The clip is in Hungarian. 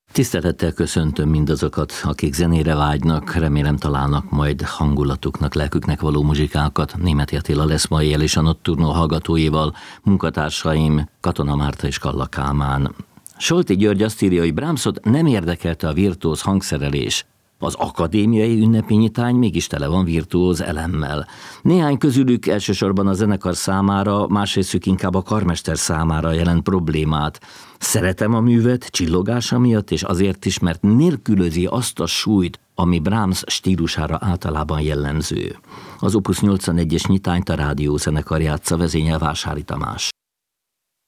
Tisztelettel köszöntöm mindazokat, akik zenére vágynak, remélem találnak majd hangulatuknak, lelküknek való muzsikákat. Németh Attila lesz ma éjjel és a Nocturno hallgatóival, munkatársaim Katona Márta és Kalla Kálmán. Solti György azt írja, hogy Brahmsot nem érdekelte a virtuóz hangszerelés. Az akadémiai ünnepi nyitány mégis tele van virtuóz elemmel. Néhány közülük elsősorban a zenekar számára, másrésztük inkább a karmester számára jelent problémát. Szeretem a művet csillogása miatt, és azért is, mert nélkülözi azt a súlyt, ami Brahms stílusára általában jellemző. Az Opus 81-es nyitányt a rádiózenekar játsza, vezényel Vásári Tamás.